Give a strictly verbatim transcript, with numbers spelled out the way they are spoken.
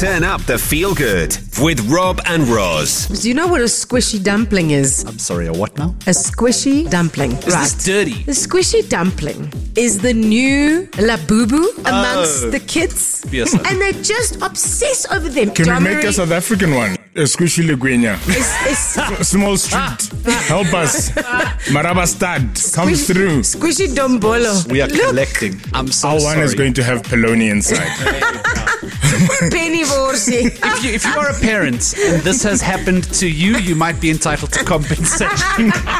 Turn up the feel good with Rob and Roz. Do you know what a squishy dumpling is? I'm sorry, a what now? A squishy dumpling. Is this dirty? The squishy dumpling is the new labubu amongst the kids. Yes. And they just obsess over them. Can we make Domari- a South African one? A squishy Liguenya. It's, it's Small street. Help us. Maraba Stad comes through. Squishy dombolo. We are Look, collecting. I'm so Our sorry. one is going to have polony inside. penny vorsie. If you, if you are a parent and this has happened to you, you might be entitled to compensation.